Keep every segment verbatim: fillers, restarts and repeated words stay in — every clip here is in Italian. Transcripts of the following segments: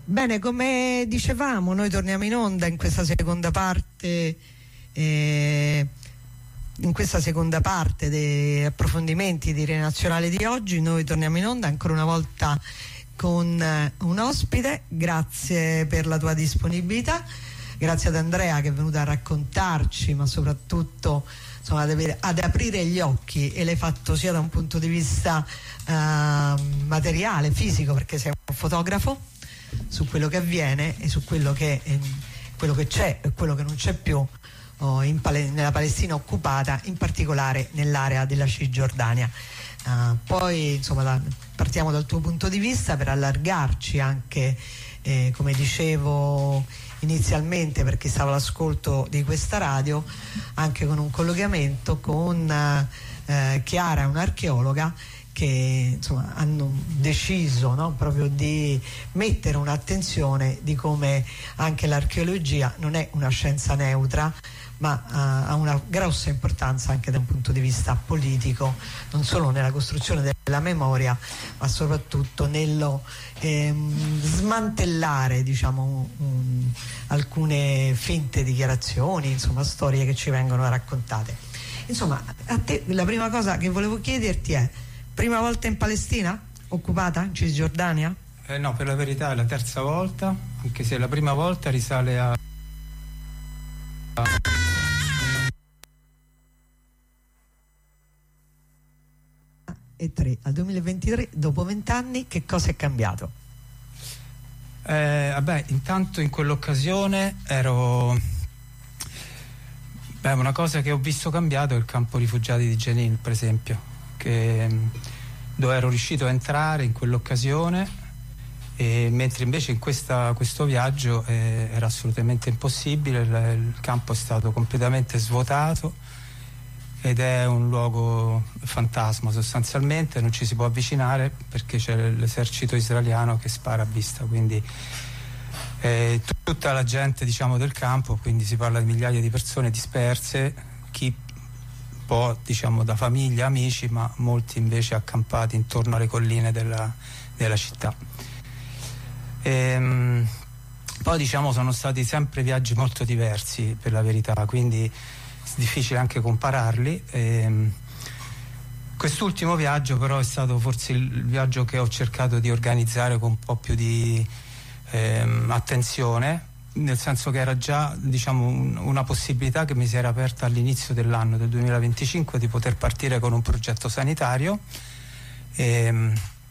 Bene, come dicevamo, noi torniamo in onda in questa seconda parte eh, in questa seconda parte dei approfondimenti di Renazionale di oggi. Noi torniamo in onda ancora una volta con eh, un ospite. Grazie per la tua disponibilità, grazie ad Andrea che è venuta a raccontarci, ma soprattutto insomma, ad, avere, ad aprire gli occhi, e l'hai fatto sia da un punto di vista eh, materiale, fisico, perché sei un fotografo, su quello che avviene e su quello che, eh, quello che c'è e quello che non c'è più oh, in Pale- nella Palestina occupata, in particolare nell'area della Cisgiordania. Uh, poi insomma da, partiamo dal tuo punto di vista per allargarci anche, eh, come dicevo inizialmente, perché stavo all'ascolto di questa radio, anche con un collegamento con uh, Chiara, un'archeologa, che insomma hanno deciso, no, proprio di mettere un'attenzione di come anche l'archeologia non è una scienza neutra, ma uh, ha una grossa importanza anche da un punto di vista politico, non solo nella costruzione della memoria, ma soprattutto nello ehm, smantellare, diciamo, um, alcune finte dichiarazioni, insomma storie che ci vengono raccontate. Insomma, a te la prima cosa che volevo chiederti è: prima volta in Palestina occupata, in Cisgiordania? Eh no, per la verità è la terza volta, anche se la prima volta risale a... E tre al duemilaventitré, dopo vent'anni, che cosa è cambiato? Eh, vabbè, intanto in quell'occasione ero... Beh, una cosa che ho visto cambiato è il campo rifugiati di Jenin, per esempio, che, dove ero riuscito a entrare in quell'occasione, e mentre invece in questa, questo viaggio eh, era assolutamente impossibile. Il, il campo è stato completamente svuotato ed è un luogo fantasma sostanzialmente, non ci si può avvicinare perché c'è l'esercito israeliano che spara a vista, quindi eh, tutta la gente, diciamo, del campo, quindi si parla di migliaia di persone disperse, chi po', diciamo, da famiglia, amici, ma molti invece accampati intorno alle colline della, della città. Ehm, poi diciamo sono stati sempre viaggi molto diversi, per la verità, quindi è difficile anche compararli. Ehm, quest'ultimo viaggio però è stato forse il viaggio che ho cercato di organizzare con un po' più di ehm, attenzione, nel senso che era già, diciamo, un, una possibilità che mi si era aperta all'inizio dell'anno del duemilaventicinque di poter partire con un progetto sanitario, e,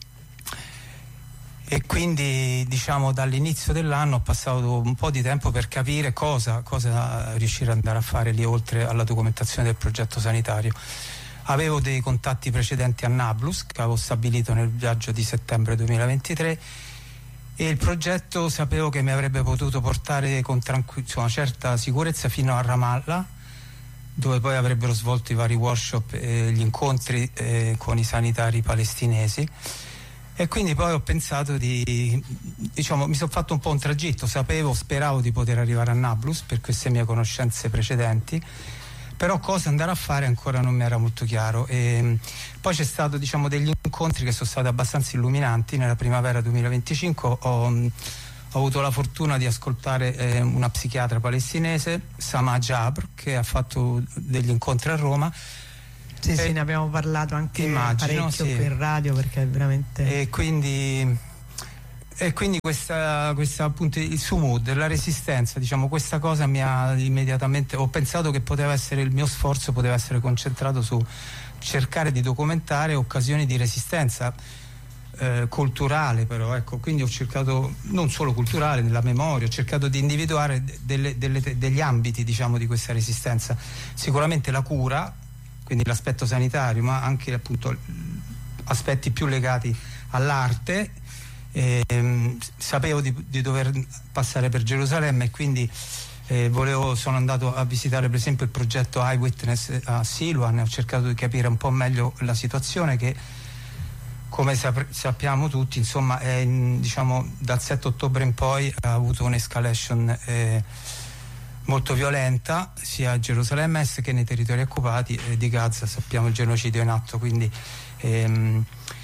e quindi diciamo dall'inizio dell'anno ho passato un po' di tempo per capire cosa, cosa riuscire ad andare a fare lì oltre alla documentazione del progetto sanitario. Avevo dei contatti precedenti a Nablus che avevo stabilito nel viaggio di settembre duemilaventitré, e il progetto sapevo che mi avrebbe potuto portare con tranqu- una certa sicurezza fino a Ramallah, dove poi avrebbero svolto i vari workshop e gli incontri eh, con i sanitari palestinesi. E quindi poi ho pensato di, diciamo, mi sono fatto un po' un tragitto, sapevo, speravo di poter arrivare a Nablus per queste mie conoscenze precedenti, però cosa andare a fare ancora non mi era molto chiaro. E poi c'è stato, diciamo, degli incontri che sono stati abbastanza illuminanti. Nella primavera duemilaventicinque ho, ho avuto la fortuna di ascoltare eh, una psichiatra palestinese, Sama Jabr, che ha fatto degli incontri a Roma. Sì, e, sì, ne abbiamo parlato anche immagino, parecchio sì. qui in radio, perché è veramente... E quindi... E quindi questa, questa appunto il Sumud, la resistenza, diciamo, questa cosa mi ha immediatamente, ho pensato che poteva essere il mio sforzo, poteva essere concentrato su cercare di documentare occasioni di resistenza eh, culturale, però ecco, quindi ho cercato, non solo culturale, nella memoria, ho cercato di individuare delle, delle, degli ambiti, diciamo, di questa resistenza. Sicuramente la cura, quindi l'aspetto sanitario, ma anche appunto aspetti più legati all'arte. Eh, sapevo di, di dover passare per Gerusalemme, e quindi eh, volevo, sono andato a visitare per esempio il progetto Eyewitness a Silwan, ho cercato di capire un po' meglio la situazione che, come sap- sappiamo tutti, insomma, è in, diciamo, dal sette ottobre in poi ha avuto un'escalation eh, molto violenta sia a Gerusalemme Est che nei territori occupati eh, di Gaza. Sappiamo il genocidio in atto, quindi ehm,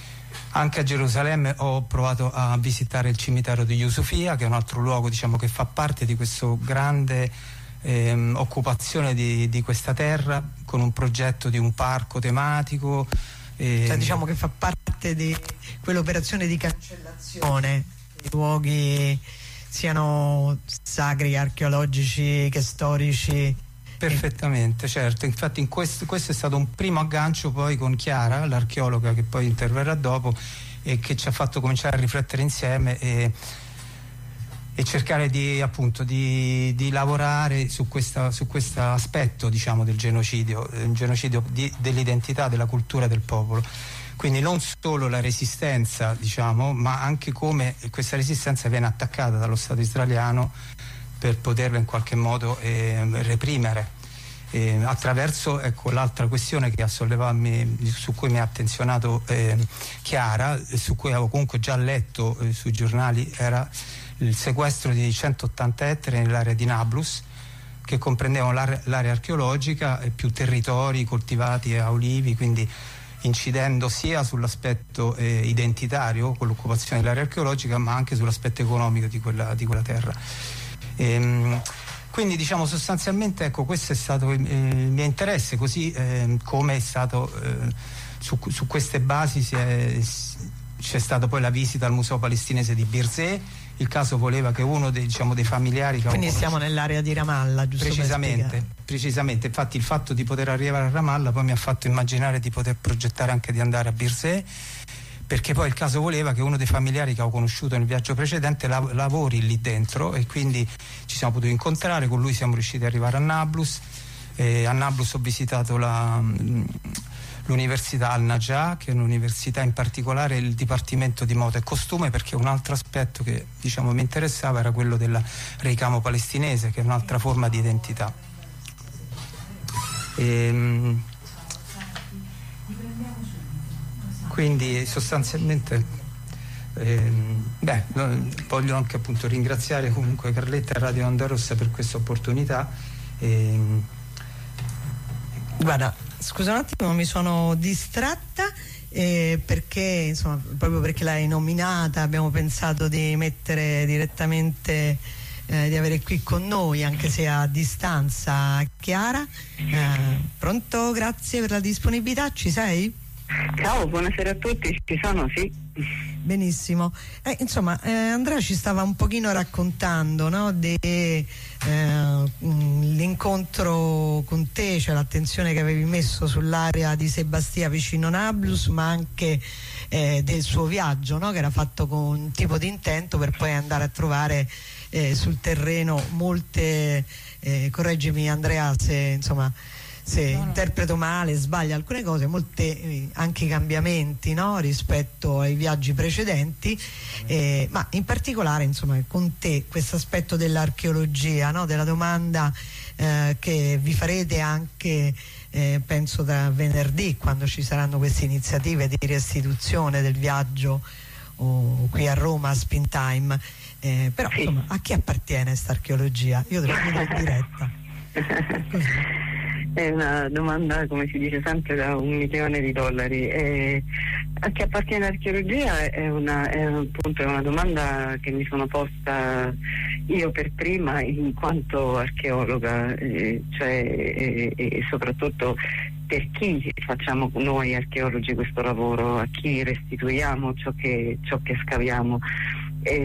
Anche a Gerusalemme ho provato a visitare il cimitero di Yusufia, che è un altro luogo, diciamo, che fa parte di questo grande ehm, occupazione di, di questa terra, con un progetto di un parco tematico. Ehm. Cioè, diciamo che fa parte di quell'operazione di cancellazione dei luoghi, siano sacri, archeologici che storici. Perfettamente, certo. Infatti in questo, questo è stato un primo aggancio poi con Chiara, l'archeologa che poi interverrà dopo, e che ci ha fatto cominciare a riflettere insieme e, e cercare di, appunto, di, di lavorare su questo su questo aspetto, diciamo, del genocidio, il genocidio di, dell'identità, della cultura del popolo. Quindi non solo la resistenza, diciamo, ma anche come questa resistenza viene attaccata dallo Stato israeliano per poterla in qualche modo eh, reprimere eh, attraverso, ecco, l'altra questione che ha sollevato, su cui mi ha attenzionato eh, Chiara, su cui avevo comunque già letto eh, sui giornali, era il sequestro di centottanta ettari nell'area di Nablus, che comprendevano l'area, l'area archeologica e più territori coltivati a olivi, quindi incidendo sia sull'aspetto eh, identitario con l'occupazione dell'area archeologica, ma anche sull'aspetto economico di quella, di quella terra. Ehm, quindi, diciamo, sostanzialmente, ecco, questo è stato il, il mio interesse, così eh, come è stato eh, su, su queste basi si è, c'è stata poi la visita al Museo Palestinese di Birzeh. Il caso voleva che uno dei, diciamo, dei familiari che quindi siamo nell'area di Ramallah, giusto? Precisamente, precisamente, infatti il fatto di poter arrivare a Ramallah poi mi ha fatto immaginare di poter progettare anche di andare a Birzeh, perché poi il caso voleva che uno dei familiari che ho conosciuto nel viaggio precedente lav- lavori lì dentro, e quindi ci siamo potuti incontrare, con lui siamo riusciti ad arrivare a Nablus. Eh, a Nablus ho visitato la, l'università Al-Najah, che è un'università, in particolare il dipartimento di moda e costume, perché un altro aspetto che, diciamo, mi interessava era quello del ricamo palestinese, che è un'altra forma di identità. Ehm, Quindi sostanzialmente ehm, beh, voglio anche, appunto, ringraziare comunque Carletta e Radio Onda Rossa per questa opportunità. Ehm. Guarda, scusa un attimo, mi sono distratta eh, perché, insomma, proprio perché l'hai nominata, abbiamo pensato di mettere direttamente, eh, di avere qui con noi, anche se a distanza, Chiara. Eh, pronto? Grazie per la disponibilità, ci sei? Ciao, buonasera a tutti, ci sono, sì. Benissimo. Eh, insomma, eh, Andrea ci stava un pochino raccontando, no, dell'incontro eh, con te, cioè l'attenzione che avevi messo sull'area di Sebastia vicino Nablus, ma anche eh, del suo viaggio, no, che era fatto con un tipo di intento per poi andare a trovare eh, sul terreno molte, eh, correggimi Andrea se, insomma, se no, no. interpreto male, sbaglio alcune cose, molti eh, anche cambiamenti, no, rispetto ai viaggi precedenti, eh, ma in particolare, insomma, con te questo aspetto dell'archeologia, no, della domanda eh, che vi farete anche eh, penso da venerdì, quando ci saranno queste iniziative di restituzione del viaggio o qui a Roma a Spin Time, eh, però sì. Insomma, a chi appartiene questa archeologia? Io te lo chiedo in diretta. Così. È una domanda, come si dice sempre, da un milione di dollari. E a chi appartiene l'archeologia è una, è appunto, è una domanda che mi sono posta io per prima in quanto archeologa, eh, cioè, e, e soprattutto per chi facciamo noi archeologi questo lavoro, a chi restituiamo ciò che, ciò che scaviamo.